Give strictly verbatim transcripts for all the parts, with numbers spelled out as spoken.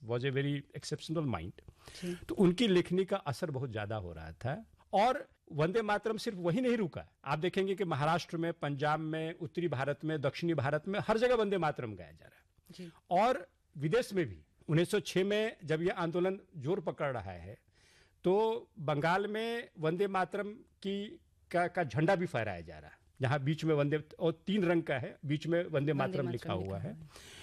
Was a very exceptional mind. तो उनकी लेखनी का असर बहुत ज्यादा हो रहा था। और वंदे मातरम सिर्फ वही नहीं रुका, आप देखेंगे कि महाराष्ट्र में, पंजाब में, उत्तरी भारत में, दक्षिणी भारत में हर जगह वंदे मातरम गाया जा रहा है। और विदेश में भी उन्नीस सौ छह में जब यह आंदोलन जोर पकड़ रहा है तो बंगाल में वंदे मातरम की का, का झंडा भी फहराया जा रहा है, जहां बीच में वंदे, और तीन रंग का है, बीच में वंदे मातरम लिखा हुआ है।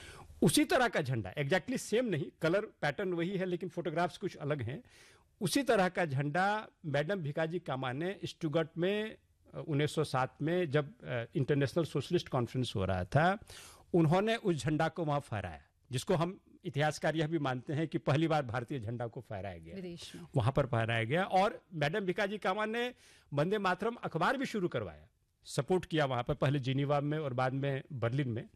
उसी तरह का झंडा, एग्जैक्टली सेम नहीं, कलर पैटर्न वही है लेकिन फोटोग्राफ्स कुछ अलग हैं। उसी तरह का झंडा मैडम भिकाजी कामा ने स्टुगर्ट में उन्नीस सौ सात में जब इंटरनेशनल सोशलिस्ट कॉन्फ्रेंस हो रहा था, उन्होंने उस झंडा को वहां फहराया, जिसको हम इतिहासकार यह भी मानते हैं कि पहली बार भारतीय झंडा को फहराया गया, वहां पर फहराया गया। और मैडम भिकाजी कामा ने वंदे मातरम अखबार भी शुरू करवाया, सपोर्ट किया वहां पर, पहले जिनीवा में और बाद में बर्लिन में।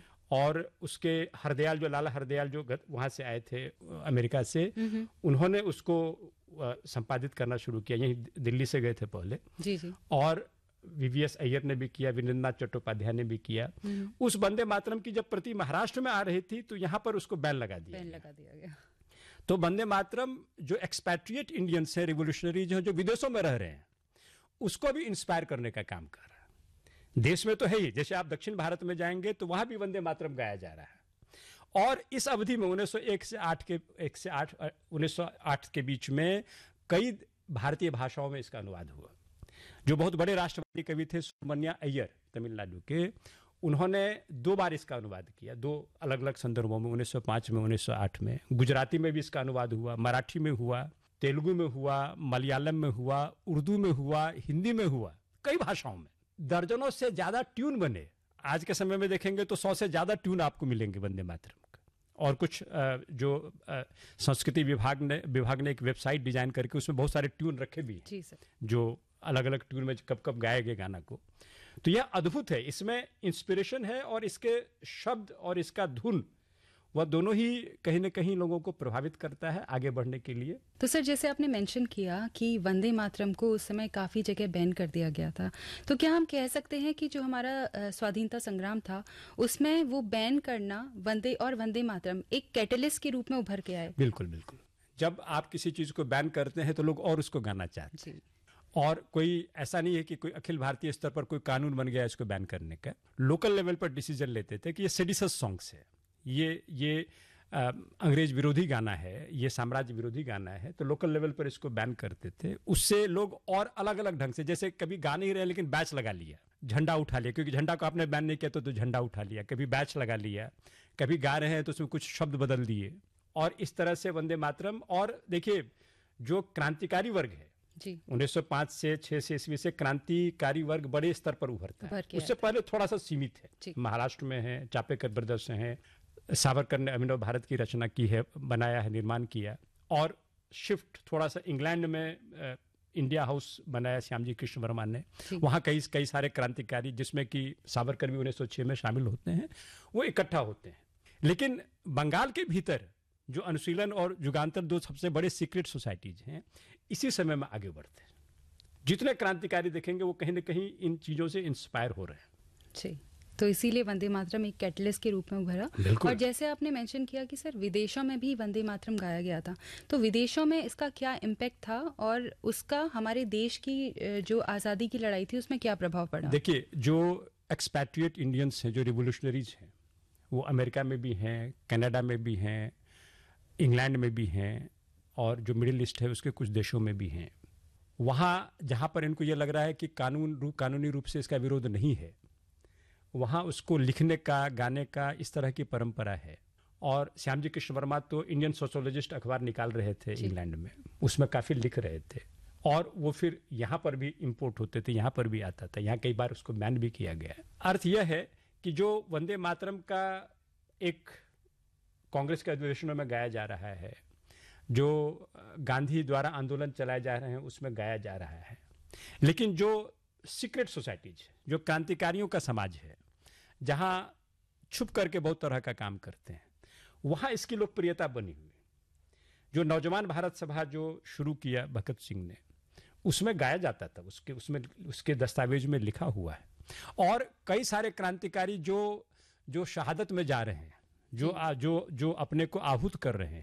और उसके हरदयाल, जो लाला हरदयाल जो वहां से आए थे अमेरिका से, उन्होंने उसको संपादित करना शुरू किया, यही दिल्ली से गए थे पहले। जी जी। और वीवीएस अय्यर ने भी किया, वीरेंद्रनाथ चट्टोपाध्याय ने भी किया। उस वंदे मातरम की जब प्रति महाराष्ट्र में आ रही थी तो यहाँ पर उसको बैन लगा दिया बैन लगा दिया गया। तो वंदे मातरम जो एक्सपैट्रिएट इंडियंस हैं, रिवोल्यूशनरीज हैं, जो विदेशों में रह रहे हैं, उसको भी इंस्पायर करने का काम कर रहा है। देश में तो है ही, जैसे आप दक्षिण भारत में जाएंगे तो वहां भी वंदे मातरम गाया जा रहा है। और इस अवधि में उन्नीस सौ एक से आठ के एक से आठ उन्नीस सौ आठ के बीच में कई भारतीय भाषाओं में इसका अनुवाद हुआ। जो बहुत बड़े राष्ट्रवादी कवि थे सुब्रमण्य अय्यर तमिलनाडु के, उन्होंने दो बार इसका अनुवाद किया, दो अलग अलग संदर्भों में, उन्नीस सौ पाँच में, उन्नीस सौ आठ में। गुजराती में भी इसका अनुवाद हुआ, मराठी में हुआ, तेलुगु में हुआ, मलयालम में हुआ, उर्दू में हुआ, हिंदी में हुआ, कई भाषाओं में। दर्जनों से ज्यादा ट्यून बने। आज के समय में देखेंगे तो सौ से ज्यादा ट्यून आपको मिलेंगे वंदे मातरम का। और कुछ जो संस्कृति विभाग ने विभाग ने एक वेबसाइट डिजाइन करके उसमें बहुत सारे ट्यून रखे भी हैं, जो अलग अलग ट्यून में कब कब गाए गए गाना को। तो यह अद्भुत है, इसमें इंस्पिरेशन है और इसके शब्द और इसका धुन, वह दोनों ही कहीं ना कहीं लोगों को प्रभावित करता है आगे बढ़ने के लिए। तो सर, जैसे आपने मेंशन किया कि वंदे मातरम को उस समय काफ़ी जगह बैन कर दिया गया था, तो क्या हम कह सकते हैं कि जो हमारा स्वाधीनता संग्राम था उसमें वो बैन करना वंदे और वंदे मातरम एक कैटलिस्ट के रूप में उभर के आए? बिल्कुल बिल्कुल। जब आप किसी चीज़ को बैन करते हैं तो लोग और उसको गाना चाहते हैं। और कोई ऐसा नहीं है कि कोई अखिल भारतीय स्तर पर कोई कानून बन गया इसको बैन करने का। लोकल लेवल पर डिसीजन लेते थे कि ये सेडिशस सॉन्ग्स है, ये ये आ, अंग्रेज विरोधी गाना है, ये साम्राज्य विरोधी गाना है, तो लोकल लेवल पर इसको बैन करते थे। उससे लोग और अलग अलग ढंग से, जैसे कभी गा नहीं रहे लेकिन बैच लगा लिया, झंडा उठा लिया, क्योंकि झंडा को आपने बैन नहीं किया तो, तो झंडा उठा लिया, कभी बैच लगा लिया, कभी गा रहे हैं तो उसमें कुछ शब्द बदल दिए, और इस तरह से वंदे मातरम। और देखिए, जो क्रांतिकारी वर्ग है उन्नीस सौ पाँच से छह से ईस्वी से क्रांतिकारी वर्ग बड़े स्तर पर उभरता है। उससे पहले थोड़ा सा सीमित है, महाराष्ट्र में है, चापेकर ब्रदर्स हैं, सावरकर ने अभिनव भारत की रचना की है, बनाया है, निर्माण किया। और शिफ्ट थोड़ा सा इंग्लैंड में आ, इंडिया हाउस बनाया श्यामजी कृष्ण वर्मा ने, वहाँ कई कई सारे क्रांतिकारी, जिसमें कि सावरकर भी उन्नीस सौ छह में शामिल होते हैं, वो इकट्ठा होते हैं। लेकिन बंगाल के भीतर जो अनुशीलन और युगांतर दो सबसे बड़े सीक्रेट सोसाइटीज हैं, इसी समय में आगे बढ़ते हैं। जितने क्रांतिकारी देखेंगे वो कहीं ना कहीं इन चीजों से इंस्पायर हो रहे हैं। जी, तो इसीलिए वंदे मातरम एक कैटलिस्ट के रूप में उभरा। और जैसे आपने मेंशन किया कि सर विदेशों में भी वंदे मातरम गाया गया था, तो विदेशों में इसका क्या इम्पैक्ट था और उसका हमारे देश की जो आज़ादी की लड़ाई थी उसमें क्या प्रभाव पड़ा? देखिए, जो एक्सपैट्रिएट इंडियंस हैं, जो रिवोल्यूशनरीज हैं, वो अमेरिका में भी हैं, कनाडा में भी हैं, इंग्लैंड में भी हैं, और जो मिडिल ईस्ट है उसके कुछ देशों में भी हैं। वहाँ जहाँ पर इनको ये लग रहा है कि कानून रूप कानूनी रूप से इसका विरोध नहीं है, वहाँ उसको लिखने का, गाने का, इस तरह की परंपरा है। और श्यामजी कृष्ण वर्मा तो इंडियन सोशोलॉजिस्ट अखबार निकाल रहे थे इंग्लैंड में, उसमें काफ़ी लिख रहे थे, और वो फिर यहाँ पर भी इम्पोर्ट होते थे, यहाँ पर भी आता था, यहाँ कई बार उसको बैन भी किया गया। अर्थ यह है कि जो वंदे मातरम का एक कांग्रेस के अधिवेशनों में गाया जा रहा है, जो गांधी द्वारा आंदोलन चलाए जा रहे हैं उसमें गाया जा रहा है, लेकिन जो सीक्रेट सोसाइटीज, जो क्रांतिकारियों का समाज है, जहां छुप करके बहुत तरह का काम करते हैं, वहां इसकी लोकप्रियता बनी हुई। जो नौजवान भारत सभा जो शुरू किया भगत सिंह ने, उसमें गाया जाता था, उसके उसमें उसके दस्तावेज में लिखा हुआ है। और कई सारे क्रांतिकारी जो जो शहादत में जा रहे हैं, जो जो जो अपने को आहूत कर रहे हैं,